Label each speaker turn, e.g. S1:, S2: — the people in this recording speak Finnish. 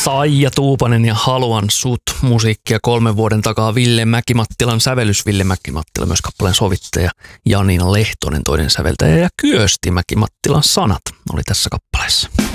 S1: Saija Tuupanen ja Haluan sut musiikkia 3 vuoden takaa Ville Mäki-Mattilan sävellys. Ville Mäki-Mattila myös kappaleen sovittaja, Janina Lehtonen toinen säveltäjä ja Kyösti Mäki-Mattilan sanat oli tässä kappaleessa.